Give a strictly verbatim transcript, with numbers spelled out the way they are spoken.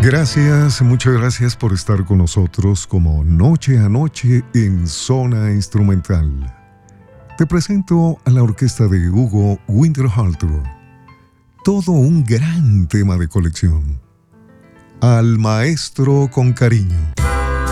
Gracias, muchas gracias por estar con nosotros como Noche a Noche en Zona Instrumental. Te presento a la orquesta de Hugo Winterhalter. Todo un gran tema de colección. Al maestro con cariño.